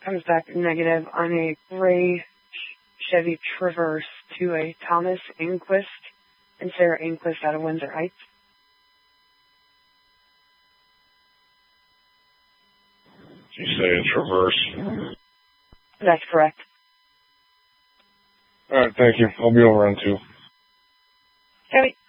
comes back negative on a gray Chevy Traverse to a Thomas Inquist and Sarah Inquist out of Windsor Heights. You say a Traverse? That's correct. All right, thank you. I'll be over on 2. Copy.